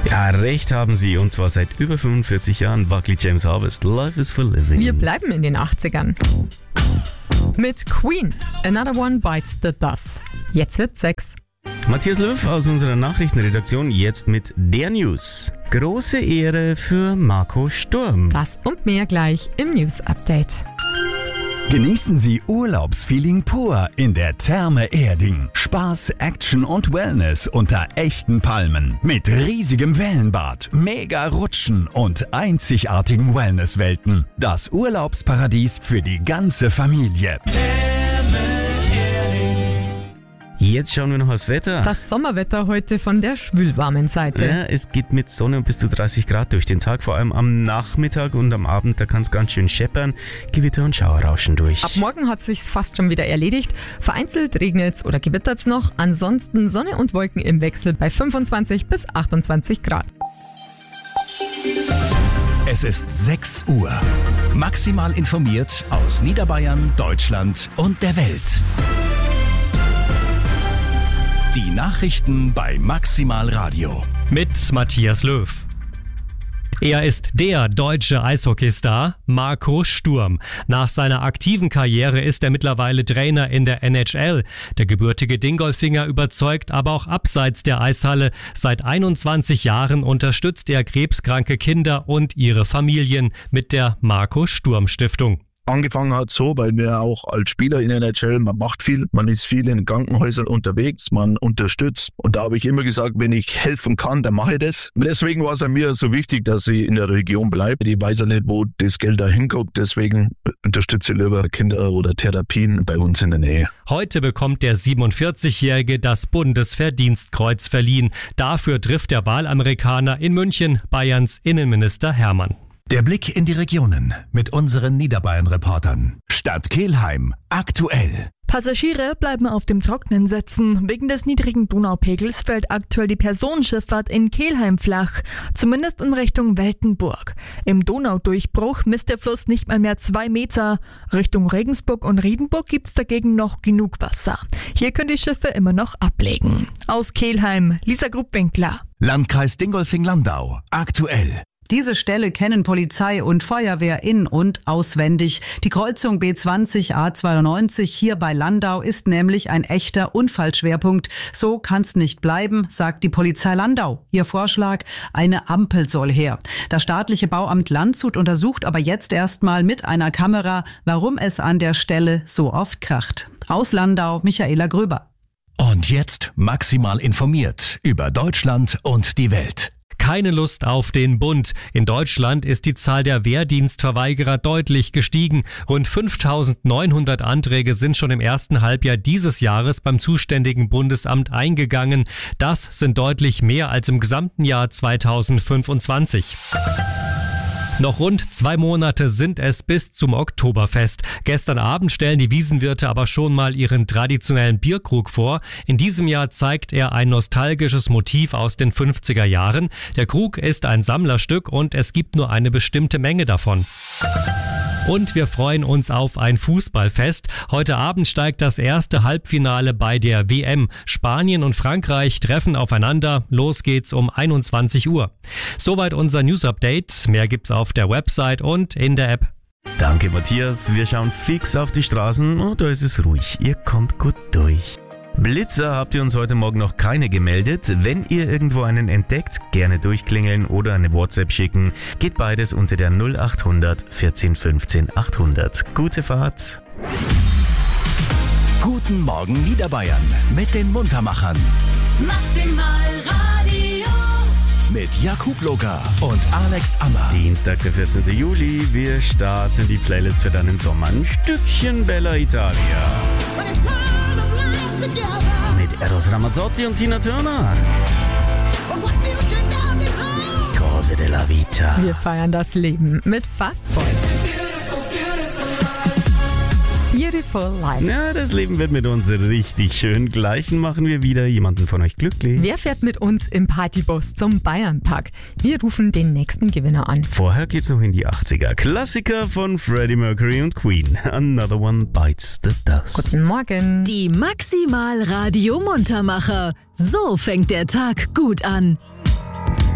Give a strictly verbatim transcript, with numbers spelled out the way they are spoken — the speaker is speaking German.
Ja, recht haben Sie, und zwar seit über fünfundvierzig Jahren. Buckley James Harvest, Life is for Living. Wir bleiben in den achtzigern. Mit Queen, Another One Bites the Dust. Jetzt wird sechs. Matthias Löw aus unserer Nachrichtenredaktion, jetzt mit der News. Große Ehre für Marco Sturm. Das und mehr gleich im News Update. Genießen Sie Urlaubsfeeling pur in der Therme Erding. Spaß, Action und Wellness unter echten Palmen. Mit riesigem Wellenbad, mega Rutschen und einzigartigen Wellnesswelten. Das Urlaubsparadies für die ganze Familie. Jetzt schauen wir noch aufs Wetter. Das Sommerwetter heute von der schwülwarmen Seite. Ja, es geht mit Sonne und bis zu dreißig Grad durch den Tag, vor allem am Nachmittag und am Abend, da kann es ganz schön scheppern. Gewitter und Schauer rauschen durch. Ab morgen hat es sich fast schon wieder erledigt. Vereinzelt regnet's oder gewittert's noch. Ansonsten Sonne und Wolken im Wechsel bei fünfundzwanzig bis achtundzwanzig Grad. Es ist sechs Uhr. Maximal informiert aus Niederbayern, Deutschland und der Welt. Die Nachrichten bei Maximal Radio. Mit Matthias Löw. Er ist der deutsche Eishockeystar Marco Sturm. Nach seiner aktiven Karriere ist er mittlerweile Trainer in der N H L. Der gebürtige Dingolfinger überzeugt aber auch abseits der Eishalle. Seit einundzwanzig Jahren unterstützt er krebskranke Kinder und ihre Familien mit der Marco Sturm Stiftung. Angefangen hat so, weil wir auch als Spieler in der N H L, man macht viel, man ist viel in Krankenhäusern unterwegs, man unterstützt. Und da habe ich immer gesagt, wenn ich helfen kann, dann mache ich das. Deswegen war es mir so wichtig, dass ich in der Region bleibe. Ich weiß ja nicht, wo das Geld da hinkommt, deswegen unterstütze ich lieber Kinder oder Therapien bei uns in der Nähe. Heute bekommt der siebenundvierzigjährige das Bundesverdienstkreuz verliehen. Dafür trifft der Wahlamerikaner in München Bayerns Innenminister Hermann. Der Blick in die Regionen mit unseren Niederbayern-Reportern. Stadt Kelheim, aktuell. Passagiere bleiben auf dem Trockenen sitzen. Wegen des niedrigen Donaupegels fällt aktuell die Personenschifffahrt in Kelheim flach, zumindest in Richtung Weltenburg. Im Donaudurchbruch misst der Fluss nicht mal mehr zwei Meter. Richtung Regensburg und Riedenburg gibt's dagegen noch genug Wasser. Hier können die Schiffe immer noch ablegen. Aus Kelheim, Lisa Gruppwinkler. Landkreis Dingolfing-Landau, aktuell. Diese Stelle kennen Polizei und Feuerwehr in- und auswendig. Die Kreuzung B zwanzig A zweiundneunzig hier bei Landau ist nämlich ein echter Unfallschwerpunkt. So kann's nicht bleiben, sagt die Polizei Landau. Ihr Vorschlag, eine Ampel soll her. Das staatliche Bauamt Landshut untersucht aber jetzt erstmal mit einer Kamera, warum es an der Stelle so oft kracht. Aus Landau, Michaela Gröber. Und jetzt maximal informiert über Deutschland und die Welt. Keine Lust auf den Bund. In Deutschland ist die Zahl der Wehrdienstverweigerer deutlich gestiegen. Rund fünftausendneunhundert Anträge sind schon im ersten Halbjahr dieses Jahres beim zuständigen Bundesamt eingegangen. Das sind deutlich mehr als im gesamten Jahr zweitausendfünfundzwanzig. Noch rund zwei Monate sind es bis zum Oktoberfest. Gestern Abend stellen die Wiesenwirte aber schon mal ihren traditionellen Bierkrug vor. In diesem Jahr zeigt er ein nostalgisches Motiv aus den fünfziger Jahren. Der Krug ist ein Sammlerstück und es gibt nur eine bestimmte Menge davon. Und wir freuen uns auf ein Fußballfest. Heute Abend steigt das erste Halbfinale bei der W M. Spanien und Frankreich treffen aufeinander. Los geht's um einundzwanzig Uhr. Soweit unser News-Update. Mehr gibt's auf der Website und in der App. Danke, Matthias. Wir schauen fix auf die Straßen und da ist es ruhig. Ihr kommt gut durch. Blitzer habt ihr uns heute Morgen noch keine gemeldet. Wenn ihr irgendwo einen entdeckt, gerne durchklingeln oder eine WhatsApp schicken. Geht beides unter der null achthundert vierzehn fünfzehn achthundert. Gute Fahrt. Guten Morgen Niederbayern mit den Muntermachern. Maximal Radio. Mit Jakub Locker und Alex Ammer. Dienstag, der vierzehnten Juli. Wir starten die Playlist für deinen Sommer. Ein Stückchen Bella Italia. Mit Eros Ramazzotti und Tina Turner. Cose della Vita. Wir feiern das Leben mit Fastboy. Beautiful Life. Ja, das Leben wird mit uns richtig schön. Gleich machen wir wieder jemanden von euch glücklich. Wer fährt mit uns im Partybus zum Bayernpark? Wir rufen den nächsten Gewinner an. Vorher geht's noch in die achtziger. Klassiker von Freddie Mercury und Queen. Another One Bites the Dust. Guten Morgen. Die Maximal Radio Muntermacher. So fängt der Tag gut an.